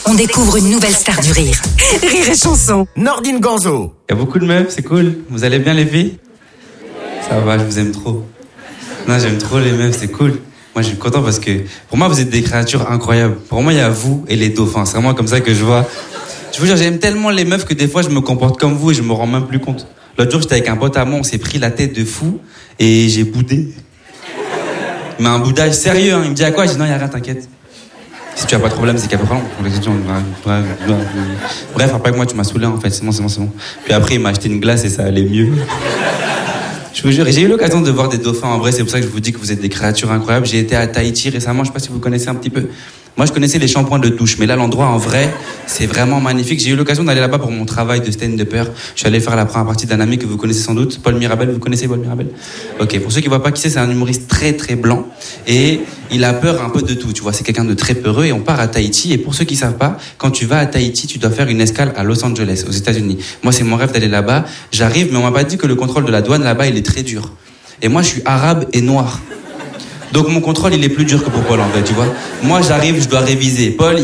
On découvre une nouvelle star du rire. Rire et chanson. Nordine Ganzo. Il y a beaucoup de meufs, c'est cool. Vous allez bien les filles? Ça va, je vous aime trop. Non, j'aime trop les meufs, c'est cool. Moi, je suis content parce que pour moi, vous êtes des créatures incroyables. Pour moi, il y a vous et les dauphins. C'est vraiment comme ça que je vois. Je vous jure, j'aime tellement les meufs que des fois, je me comporte comme vous et je me rends même plus compte. L'autre jour, j'étais avec un pote à moi, on s'est pris la tête de fou et j'ai boudé. Mais un boudage sérieux, hein. Il me dit à quoi? Je dis non, il n'y a rien, t'inquiète. Si tu as pas de problème, c'est qu'il y a pas de problème. Bref, après que moi, tu m'as saoulé en fait. C'est bon. Puis après, il m'a acheté une glace et ça allait mieux. Je vous jure, et j'ai eu l'occasion de voir des dauphins en vrai, c'est pour ça que je vous dis que vous êtes des créatures incroyables. J'ai été à Tahiti récemment, je sais pas si vous connaissez un petit peu. Moi, je connaissais les shampoings de douche, mais là, l'endroit, en vrai, c'est vraiment magnifique. J'ai eu l'occasion d'aller là-bas pour mon travail de stand-upper. Je suis allé faire la première partie d'un ami que vous connaissez sans doute, Paul Mirabel. Vous connaissez Paul Mirabel? Ok, pour ceux qui voient pas qui c'est un humoriste très, très blanc. Et il a peur un peu de tout, tu vois. C'est quelqu'un de très peureux et on part à Tahiti. Et pour ceux qui savent pas, quand tu vas à Tahiti, tu dois faire une escale à Los Angeles, aux États-Unis. Moi, c'est mon rêve d'aller là-bas. J'arrive, mais on m'a pas dit que le contrôle de la douane là-bas, il est très dur. Et moi, je suis arabe et noir. Donc mon contrôle, il est plus dur que pour Paul, en fait, tu vois. Moi, j'arrive, je dois réviser. Paul,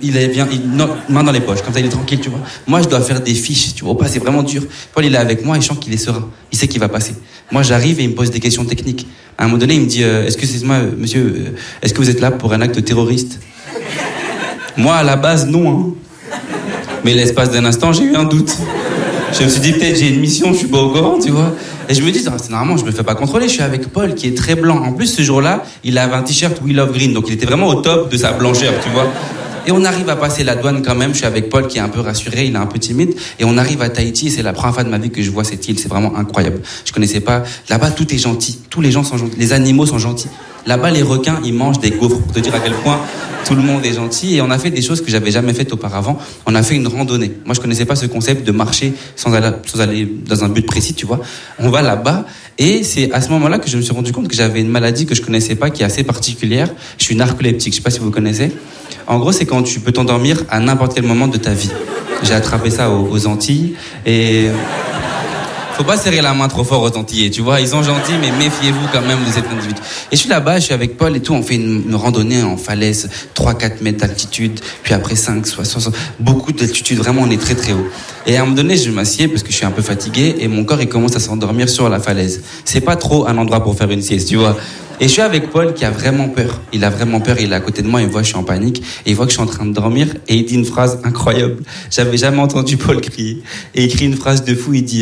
main dans les poches, comme ça, il est tranquille, tu vois. Moi, je dois faire des fiches, tu vois. C'est vraiment dur. Paul, il est avec moi, il chante qu'il est serein. Il sait qu'il va passer. Moi, j'arrive et il me pose des questions techniques. À un moment donné, il me dit, excusez-moi, monsieur, est-ce que vous êtes là pour un acte terroriste? Moi, à la base, non, hein. Mais l'espace d'un instant, j'ai eu un doute. Je me suis dit, peut-être j'ai une mission, je suis pas au courant, tu vois. Et je me dis, c'est normalement, je me fais pas contrôler, je suis avec Paul qui est très blanc. En plus, ce jour-là, il avait un t-shirt We Love Green, donc il était vraiment au top de sa blancheur, tu vois. Et on arrive à passer la douane quand même, je suis avec Paul qui est un peu rassuré, il est un peu timide, et on arrive à Tahiti, et c'est la première fois de ma vie que je vois cette île, c'est vraiment incroyable. Je connaissais pas, là-bas tout est gentil, tous les gens sont gentils, les animaux sont gentils. Là-bas, les requins, ils mangent des gaufres, pour te dire à quel point tout le monde est gentil. Et on a fait des choses que j'avais jamais faites auparavant. On a fait une randonnée. Moi, je connaissais pas ce concept de marcher sans aller dans un but précis, tu vois. On va là-bas. Et c'est à ce moment-là que je me suis rendu compte que j'avais une maladie que je connaissais pas, qui est assez particulière. Je suis narcoleptique. Je sais pas si vous connaissez. En gros, c'est quand tu peux t'endormir à n'importe quel moment de ta vie. J'ai attrapé ça aux Antilles. Et faut pas serrer la main trop fort aux Antillais, tu vois. Ils sont gentils, mais méfiez-vous quand même de cet individu. Et je suis là-bas, je suis avec Paul et tout. On fait une randonnée en falaise, 3-4 mètres d'altitude, puis après 5, 60, beaucoup d'altitude. Vraiment, on est très très haut. Et à un moment donné, je m'assieds parce que je suis un peu fatigué et mon corps, il commence à s'endormir sur la falaise. C'est pas trop un endroit pour faire une sieste, tu vois. Et je suis avec Paul qui a vraiment peur. Il a vraiment peur, il est à côté de moi, il voit que je suis en panique, et il voit que je suis en train de dormir, et il dit une phrase incroyable. J'avais jamais entendu Paul crier. Et il crie une phrase de fou, il dit